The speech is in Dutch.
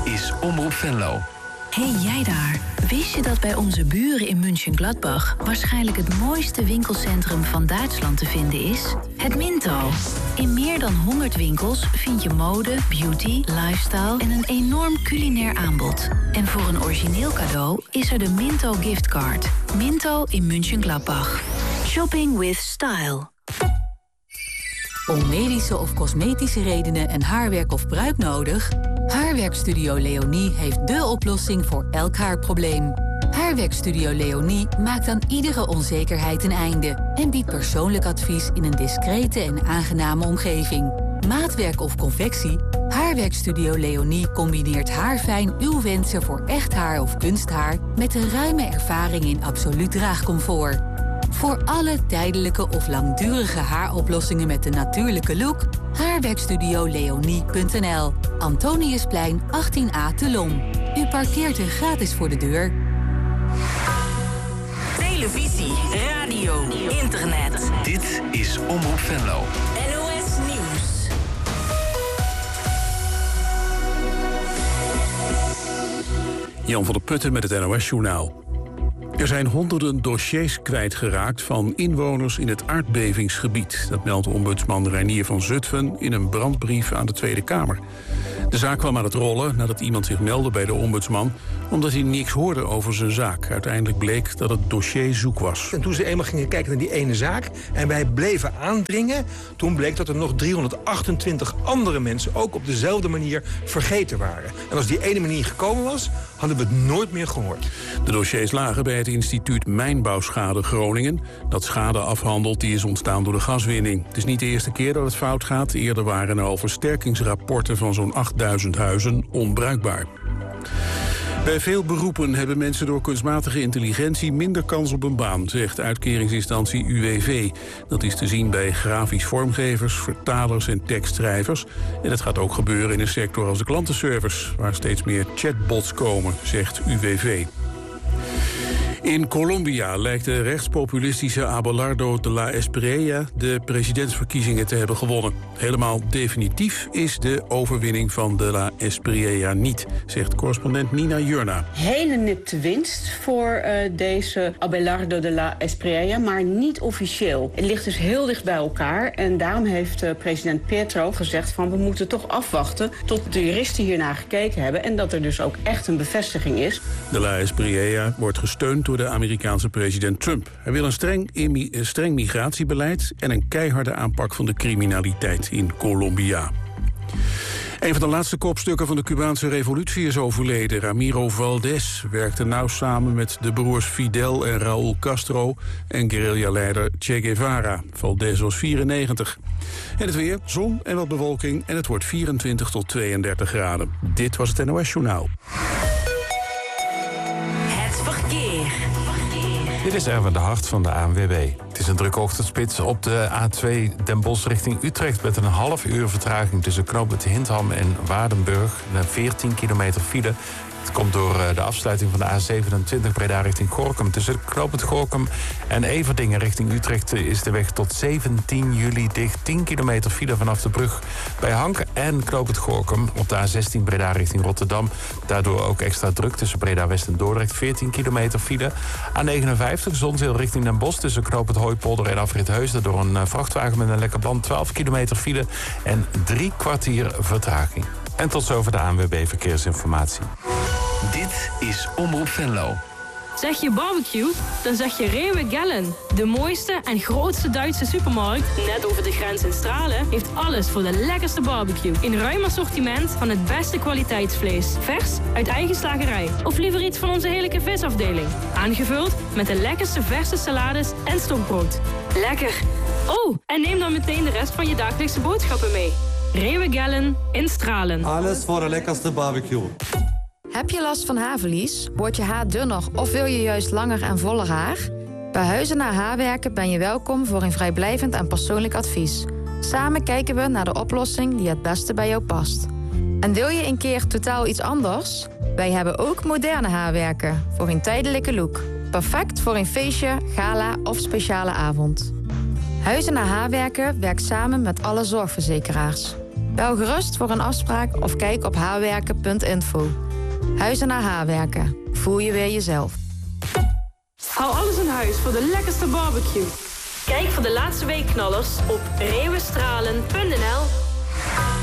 is Omroep Venlo. Hey jij daar, wist je dat bij onze buren in München-Gladbach waarschijnlijk het mooiste winkelcentrum van Duitsland te vinden is? Het Minto. In meer dan 100 winkels vind je mode, beauty, lifestyle en een enorm culinair aanbod. En voor een origineel cadeau is er de Minto giftcard. Minto in München-Gladbach. Shopping with style. Om medische of cosmetische redenen een haarwerk of pruik nodig? Haarwerkstudio Leonie heeft dé oplossing voor elk haarprobleem. Haarwerkstudio Leonie maakt aan iedere onzekerheid een einde en biedt persoonlijk advies in een discrete en aangename omgeving. Maatwerk of convectie? Haarwerkstudio Leonie combineert haarfijn uw wensen voor echt haar of kunsthaar met een ruime ervaring in absoluut draagcomfort. Voor alle tijdelijke of langdurige haaroplossingen met een natuurlijke look, haarwerkstudioleonie.nl. Antoniusplein 18A te Lom. U parkeert er gratis voor de deur. Televisie, radio, internet. Dit is Omroep Venlo. NOS Nieuws. Jan van der Putten met het NOS-journaal. Er zijn honderden dossiers kwijtgeraakt van inwoners in het aardbevingsgebied. Dat meldt ombudsman Reinier van Zutphen in een brandbrief aan de Tweede Kamer. De zaak kwam aan het rollen nadat iemand zich meldde bij de ombudsman, omdat hij niks hoorde over zijn zaak. Uiteindelijk bleek dat het dossier zoek was. En toen ze eenmaal gingen kijken naar die ene zaak en wij bleven aandringen, toen bleek dat er nog 328 andere mensen ook op dezelfde manier vergeten waren. En als die ene manier gekomen was, hadden we het nooit meer gehoord. De dossiers lagen bij het instituut Mijnbouwschade Groningen, dat schade afhandelt die is ontstaan door de gaswinning. Het is niet de eerste keer dat het fout gaat. Eerder waren er al versterkingsrapporten van zo'n 8000 huizen onbruikbaar. Bij veel beroepen hebben mensen door kunstmatige intelligentie minder kans op een baan, zegt uitkeringsinstantie UWV. Dat is te zien bij grafisch vormgevers, vertalers en tekstschrijvers. En dat gaat ook gebeuren in een sector als de klantenservice, waar steeds meer chatbots komen, zegt UWV. In Colombia lijkt de rechtspopulistische Abelardo de la Espriella de presidentsverkiezingen te hebben gewonnen. Helemaal definitief is de overwinning van de la Espriella niet, zegt correspondent Nina Jurna. Hele nipte winst voor deze Abelardo de la Espriella, maar niet officieel. Het ligt dus heel dicht bij elkaar en daarom heeft president Petro gezegd van we moeten toch afwachten tot de juristen hiernaar gekeken hebben en dat er dus ook echt een bevestiging is. De la Espriella wordt gesteund door de Amerikaanse president Trump. Hij wil een streng migratiebeleid en een keiharde aanpak van de criminaliteit in Colombia. Een van de laatste kopstukken van de Cubaanse revolutie is overleden. Ramiro Valdés werkte nauw samen met de broers Fidel en Raúl Castro en guerrilla-leider Che Guevara. Valdés was 94. En het weer, zon en wat bewolking en het wordt 24 tot 32 graden. Dit was het NOS Journaal. Dit is Erwin de Hart van de ANWB. Het is een drukke ochtendspits op de A2 Den Bosch richting Utrecht met een half uur vertraging tussen knooppunt Hintham en Waardenburg. 14 kilometer file. Het komt door de afsluiting van de A27 Breda richting Gorinchem. Tussen knooppunt Gorinchem en Everdingen richting Utrecht is de weg tot 17 juli dicht. 10 kilometer file vanaf de brug bij Hank en knooppunt Gorinchem. Op de A16 Breda richting Rotterdam. Daardoor ook extra druk tussen Breda West en Dordrecht. 14 kilometer file. A59 Zonzeel richting Den Bosch tussen knooppunt Hooipolder en afrit Heusden. Door een vrachtwagen met een lekker band. 12 kilometer file en 3 kwartier vertraging. En tot zover de ANWB Verkeersinformatie. Dit is Omroep Venlo. Zeg je barbecue? Dan zeg je Rewe Gellen. De mooiste en grootste Duitse supermarkt, net over de grens in Stralen, heeft alles voor de lekkerste barbecue. In ruim assortiment van het beste kwaliteitsvlees. Vers uit eigen slagerij. Of liever iets van onze heerlijke visafdeling. Aangevuld met de lekkerste verse salades en stokbrood. Lekker! Oh, en neem dan meteen de rest van je dagelijkse boodschappen mee. Rewe Gellen in Stralen. Alles voor de lekkerste barbecue. Heb je last van haarverlies? Wordt je haar dunner of wil je juist langer en voller haar? Bij Huizenaar Haarwerken ben je welkom voor een vrijblijvend en persoonlijk advies. Samen kijken we naar de oplossing die het beste bij jou past. En wil je een keer totaal iets anders? Wij hebben ook moderne haarwerken voor een tijdelijke look. Perfect voor een feestje, gala of speciale avond. Huizenaar Haarwerken werkt samen met alle zorgverzekeraars. Bel gerust voor een afspraak of kijk op haarwerken.info. Huizen naar Haarwerken. Voel je weer jezelf. Hou alles in huis voor de lekkerste barbecue. Kijk voor de laatste weekknallers op reeuwenstralen.nl.